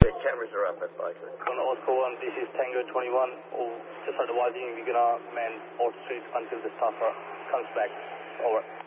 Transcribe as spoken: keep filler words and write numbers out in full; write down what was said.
Okay, cameras are up, advisor. On Oscar one, this is Tango twenty-one. Oh, just advising we're gonna man Port Street until the staffer comes back. Over.